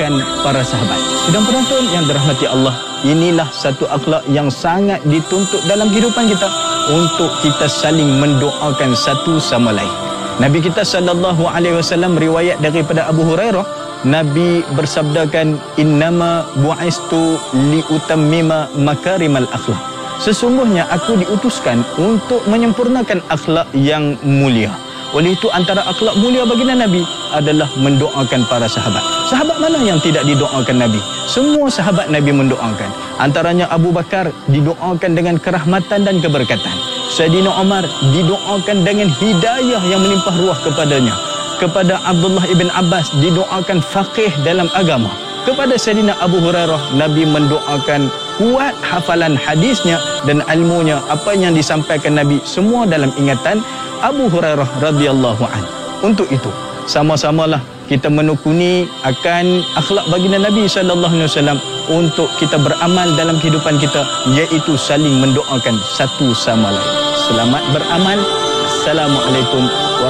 mendoakan para sahabat. Sidang penonton yang dirahmati Allah, inilah satu akhlak yang sangat dituntut dalam kehidupan kita untuk kita saling mendoakan satu sama lain. Nabi kita sallallahu alaihi wasallam riwayat daripada Abu Hurairah, Nabi bersabdakan, innama bu'istu liutammima makarimal akhlak. Sesungguhnya aku diutuskan untuk menyempurnakan akhlak yang mulia. Oleh itu antara akhlak mulia baginda Nabi adalah mendoakan para sahabat. Sahabat mana yang tidak didoakan Nabi? Semua sahabat Nabi mendoakan. Antaranya Abu Bakar didoakan dengan kerahmatan dan keberkatan. Sayyidina Umar didoakan dengan hidayah yang melimpah ruah kepadanya. Kepada Abdullah ibn Abbas didoakan faqih dalam agama. Kepada Sayyidina Abu Hurairah, Nabi mendoakan kuat hafalan hadisnya dan ilmunya. Apa yang disampaikan Nabi semua dalam ingatan Abu Hurairah radhiyallahu anhu. Untuk itu, sama-samalah kita menekuni akan akhlak baginda Nabi sallallahu alaihi wasallam untuk kita beramal dalam kehidupan kita, iaitu saling mendoakan satu sama lain. Selamat beramal. Assalamualaikum